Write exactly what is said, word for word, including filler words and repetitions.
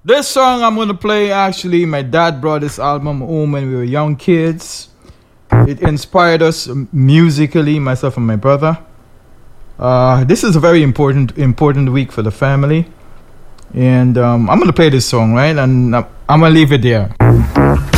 This song I'm gonna play, actually, my dad brought this album home when we were young kids. It inspired us musically, myself and my brother. Uh, this is a very important important week for the family, and um, I'm gonna play this song, right? And I'm gonna leave it there.